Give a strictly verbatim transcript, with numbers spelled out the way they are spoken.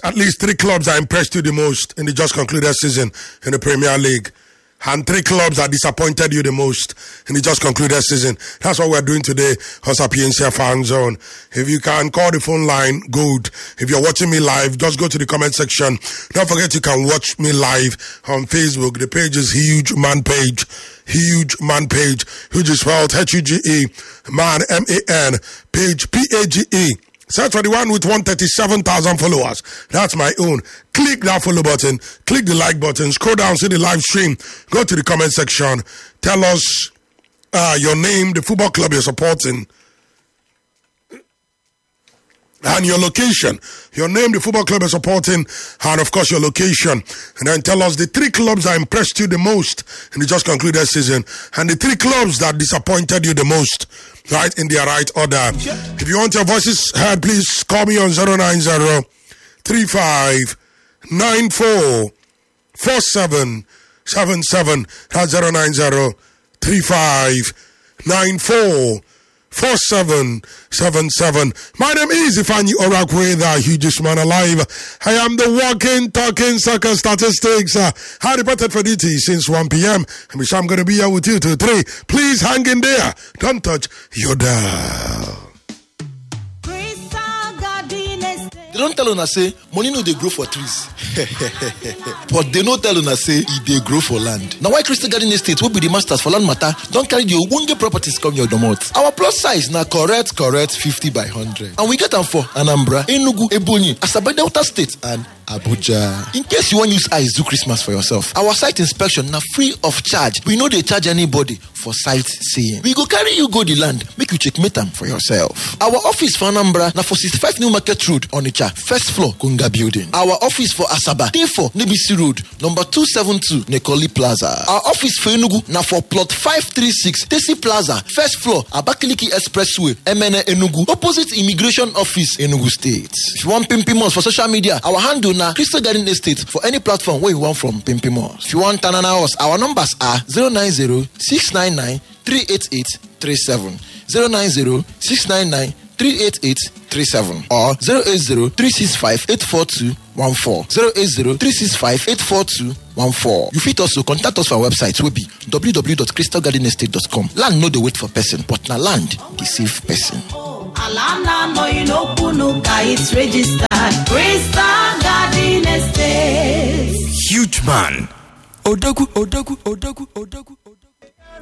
at least three clubs that impressed you the most in the just concluded season in the Premier League. And three clubs that disappointed you the most in the just concluded season. That's what we're doing today on Sapiencia Fan Zone. If you can call the phone line, good. If you're watching me live, just go to the comment section. Don't forget you can watch me live on Facebook. The page is Huge Man Page. Huge Man Page. Huge is spelled H U G E. Man, M A N. Page, P A G E. Search for the one with one hundred thirty-seven thousand followers. That's my own. Click that follow button. Click the like button. Scroll down, see the live stream. Go to the comment section. Tell us uh, your name, the football club you're supporting, and your location. Your name, the football club you're supporting, and of course your location. And then tell us the three clubs that impressed you the most in the just concluded season, and the three clubs that disappointed you the most. Right in their right order. If you want your voices heard, please call me on zero nine zero, three five nine four, four seven seven seven. That's zero nine zero, three five nine four, four seven seven seven. My name is Ifani Orakwe, the hugest man alive. I am the walking, talking soccer statistics. Uh, I reported for duty since one p.m. And I'm going to be here with you till three. Please hang in there. Don't touch your dial. They don't tell una say money no dey grow for trees. But they no tell una say e dey grow for land. Now why Crystal Garden Estate will be the masters for land matter don't carry the ogbonge properties come your domot. Our plus size na correct correct fifty by one hundred. And we get them for Anambra, Enugu, Ebonyi, Asaba Delta State and Abuja. In case you want use eyes do Christmas for yourself, our site inspection na free of charge. We know they charge anybody for sightseeing. We go carry you go the land, make you checkmate them for yourself. Our office for Anambra na for sixty-five New Market Road, Onitsha, first floor, Kunga Building. Our office for Asaba, day four, Nebisi Road, number two seventy-two, Nekoli Plaza. Our office for Enugu na for plot five thirty-six, Tesi Plaza, first floor, Abakaliki Expressway, M N A Enugu, opposite Immigration Office, Enugu State. If you want Pimpimos for social media, our handle na Crystal Garden Estate for any platform where you want from Pimpimos. If you want Tanana House, our numbers are zero nine zero, six nine nine, three eight eight three seven, zero nine zero, six nine nine, three eight eight three seven or zero eight zero, three six five, eight four two one four, zero eight zero, three six five, eight four two one four. You fit also contact us for our website will be w w w dot crystal garden estate dot com. Land no dey wait for person, but na land dey save person. Alana no you know Punuka, it's registered Crystal Garden Estate. Huge man. Odagu, Odagu, Odagu, Odagu.